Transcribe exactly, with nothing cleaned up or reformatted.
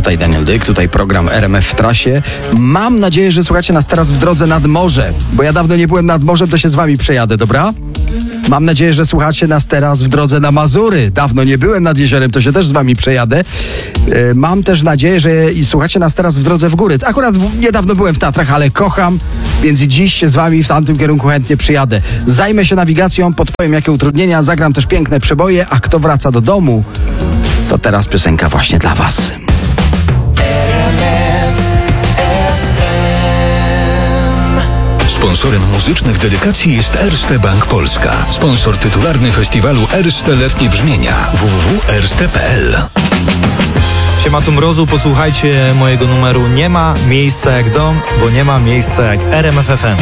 Tutaj Daniel Dyk, tutaj program R M F w trasie. Mam nadzieję, że słuchacie nas teraz w drodze nad morze, bo ja dawno nie byłem nad morzem, to się z wami przejadę, dobra? Mam nadzieję, że słuchacie nas teraz w drodze na Mazury. Dawno nie byłem nad jeziorem, to się też z wami przejadę. Yy, mam też nadzieję, że i słuchacie nas teraz w drodze w góry. Akurat w, niedawno byłem w Tatrach, ale kocham, więc i dziś się z wami w tamtym kierunku chętnie przyjadę. Zajmę się nawigacją, podpowiem jakie utrudnienia, zagram też piękne przeboje, a kto wraca do domu, to teraz piosenka właśnie dla was. Sponsorem muzycznych dedykacji jest Erste Bank Polska. Sponsor tytularny festiwalu Erste Letnie Brzmienia w w w kropka erste kropka p l. Siema tu Mrozu, posłuchajcie mojego numeru Nie ma miejsca jak dom, bo nie ma miejsca jak R M F F M.